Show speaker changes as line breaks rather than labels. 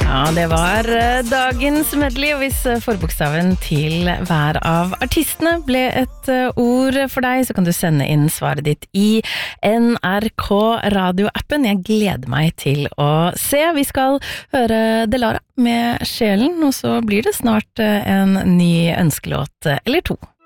Ja, det var dagens medley, og hvis forbokstaven til hver av artistene ble et ord for deg, så kan du sende inn svaret ditt i NRK radioappen. Jeg gleder meg til å se. Vi skal høre Delara med Sjelen, og så blir det snart en ny ønskelåt eller to.